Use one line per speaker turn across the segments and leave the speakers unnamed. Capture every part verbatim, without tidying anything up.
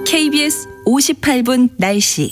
케이비에스 오십팔 분 날씨.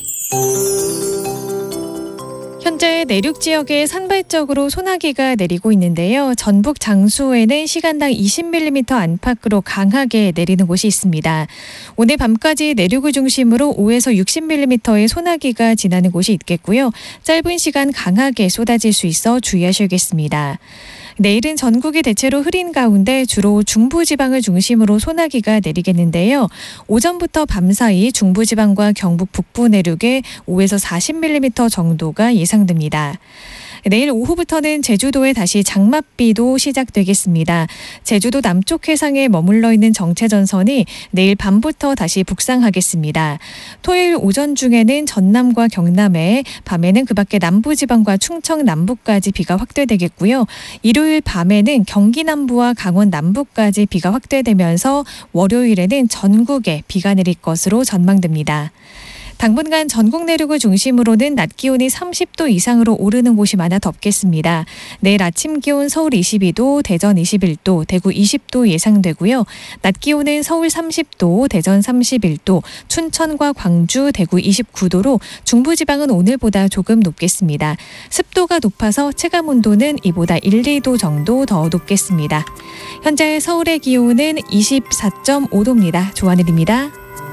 현재 내륙 지역에 산발적으로 소나기가 내리고 있는데요. 전북 장수에는 시간당 이십 밀리미터 안팎으로 강하게 내리는 곳이 있습니다. 오늘 밤까지 내륙을 중심으로 오에서 육십 밀리미터의 소나기가 지나는 곳이 있겠고요. 짧은 시간 강하게 쏟아질 수 있어 주의하셔야겠습니다. 내일은 전국이 대체로 흐린 가운데 주로 중부지방을 중심으로 소나기가 내리겠는데요. 오전부터 밤사이 중부지방과 경북 북부 내륙에 오에서 사십 밀리미터 정도가 예상됩니다. 내일 오후부터는 제주도에 다시 장맛비도 시작되겠습니다. 제주도 남쪽 해상에 머물러 있는 정체전선이 내일 밤부터 다시 북상하겠습니다. 토요일 오전 중에는 전남과 경남에, 밤에는 그 밖에 남부지방과 충청 남부까지 비가 확대되겠고요. 일요일 밤에는 경기 남부와 강원 남부까지 비가 확대되면서 월요일에는 전국에 비가 내릴 것으로 전망됩니다. 당분간 전국 내륙을 중심으로는 낮 기온이 삼십 도 이상으로 오르는 곳이 많아 덥겠습니다. 내일 아침 기온 서울 이십이 도, 대전 이십일 도, 대구 이십 도 예상되고요. 낮 기온은 서울 삼십 도, 대전 삼십일 도, 춘천과 광주, 대구 이십구 도로 중부지방은 오늘보다 조금 높겠습니다. 습도가 높아서 체감온도는 이보다 일, 이 도 정도 더 높겠습니다. 현재 서울의 기온은 이십사 점 오 도입니다. 조하늘입니다.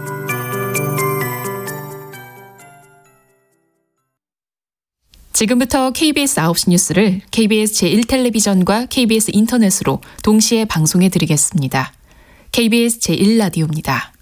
지금부터 케이비에스 아홉 시 뉴스를 케이비에스 제일 텔레비전과 케이비에스 인터넷으로 동시에 방송해 드리겠습니다. 케이비에스 제일 라디오입니다.